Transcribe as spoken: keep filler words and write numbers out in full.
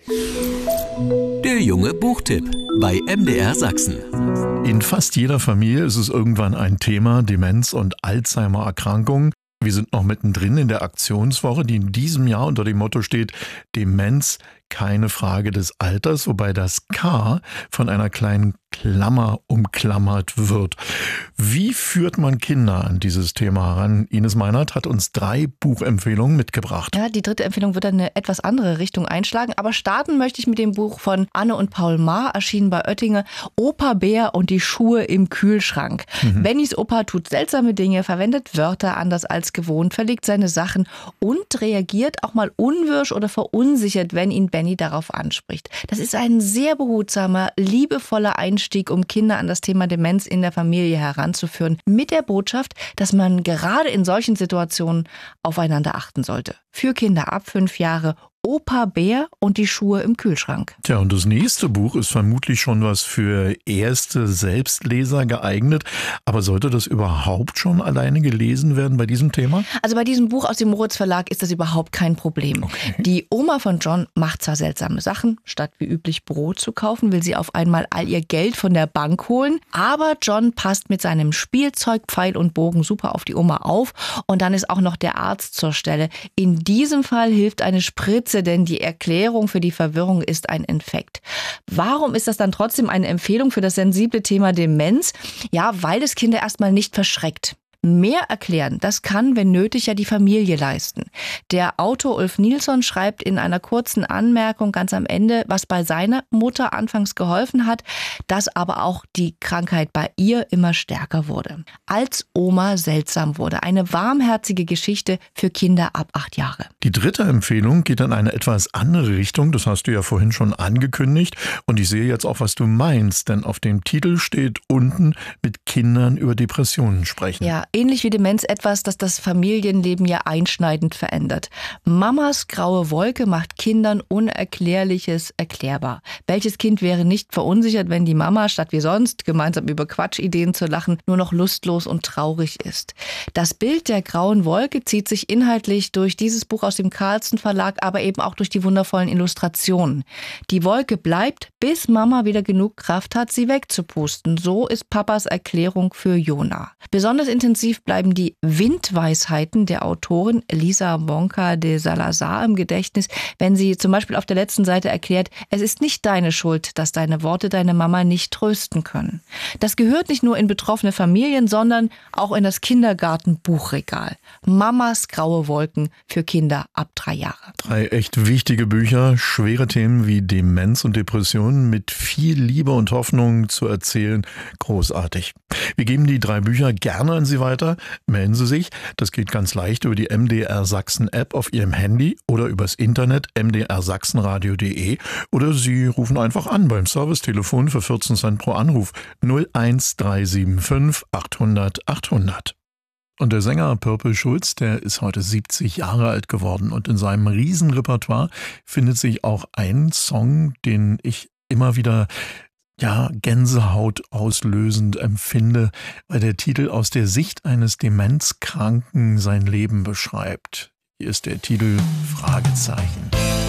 Der junge Buchtipp bei M D R Sachsen. In fast jeder Familie ist es irgendwann ein Thema, Demenz und Alzheimer-Erkrankungen. Wir sind noch mittendrin in der Aktionswoche, die in diesem Jahr unter dem Motto steht: Demenz, keine Frage des Alters, wobei das K von einer kleinen Klammer umklammert wird. Wie führt man Kinder an dieses Thema heran? Ines Meinert hat uns drei Buchempfehlungen mitgebracht. Ja, die dritte Empfehlung wird dann eine etwas andere Richtung einschlagen. Aber starten möchte ich mit dem Buch von Anne und Paul Maar, erschienen bei Oettinger, Opa Bär und die Schuhe im Kühlschrank. Mhm. Bennys Opa tut seltsame Dinge, verwendet Wörter anders als gewohnt, verlegt seine Sachen und reagiert auch mal unwirsch oder verunsichert, wenn ihn Benny darauf anspricht. Das ist ein sehr behutsamer, liebevoller Einstieg, um Kinder an das Thema Demenz in der Familie heranzuführen, mit der Botschaft, dass man gerade in solchen Situationen aufeinander achten sollte. Für Kinder ab fünf Jahre Opa Bär und die Schuhe im Kühlschrank. Tja, und das nächste Buch ist vermutlich schon was für erste Selbstleser geeignet. Aber sollte das überhaupt schon alleine gelesen werden bei diesem Thema? Also bei diesem Buch aus dem Moritz Verlag ist das überhaupt kein Problem. Okay. Die Oma von John macht zwar seltsame Sachen. Statt wie üblich Brot zu kaufen, will sie auf einmal all ihr Geld von der Bank holen. Aber John passt mit seinem Spielzeug, Pfeil und Bogen super auf die Oma auf. Und dann ist auch noch der Arzt zur Stelle. In diesem Fall hilft eine Spritze, denn die Erklärung für die Verwirrung ist ein Infekt. Warum ist das dann trotzdem eine Empfehlung für das sensible Thema Demenz? Ja, weil es Kinder erstmal nicht verschreckt. Mehr erklären, das kann, wenn nötig, ja die Familie leisten. Der Autor Ulf Nilsson schreibt in einer kurzen Anmerkung ganz am Ende, was bei seiner Mutter anfangs geholfen hat, dass aber auch die Krankheit bei ihr immer stärker wurde. Als Oma seltsam wurde. Eine warmherzige Geschichte für Kinder ab acht Jahre. Die dritte Empfehlung geht in eine etwas andere Richtung. Das hast du ja vorhin schon angekündigt. Und ich sehe jetzt auch, was du meinst. Denn auf dem Titel steht unten: mit Kindern über Depressionen sprechen. Ja, ähnlich wie Demenz etwas, das das Familienleben ja einschneidend verändert. Mamas graue Wolke macht Kindern Unerklärliches erklärbar. Welches Kind wäre nicht verunsichert, wenn die Mama statt wie sonst gemeinsam über Quatschideen zu lachen nur noch lustlos und traurig ist? Das Bild der grauen Wolke zieht sich inhaltlich durch dieses Buch aus dem Carlsen Verlag, aber eben auch durch die wundervollen Illustrationen. Die Wolke bleibt, bis Mama wieder genug Kraft hat, sie wegzupusten. So ist Papas Erklärung für Jona. Besonders intensiv bleiben die Windweisheiten der Autorin Elisa Bonca de Salazar im Gedächtnis, wenn sie zum Beispiel auf der letzten Seite erklärt: Es ist nicht deine Schuld, dass deine Worte deine Mama nicht trösten können. Das gehört nicht nur in betroffene Familien, sondern auch in das Kindergartenbuchregal. Mamas graue Wolken für Kinder ab drei Jahre. Drei echt wichtige Bücher, schwere Themen wie Demenz und Depressionen mit viel Liebe und Hoffnung zu erzählen. Großartig. Wir geben die drei Bücher gerne an Sie weiter. Melden Sie sich. Das geht ganz leicht über die M D R Sachsen App auf Ihrem Handy oder übers Internet m d r sachsenradio punkt d e oder Sie rufen einfach an beim Servicetelefon für vierzehn Cent pro Anruf null eins drei sieben fünf achthundert achthundert. Und der Sänger Purple Schulz, der ist heute siebzig Jahre alt geworden und in seinem Riesenrepertoire findet sich auch ein Song, den ich immer wieder ja, Gänsehaut auslösend empfinde, weil der Titel aus der Sicht eines Demenzkranken sein Leben beschreibt. Hier ist der Titel: Fragezeichen.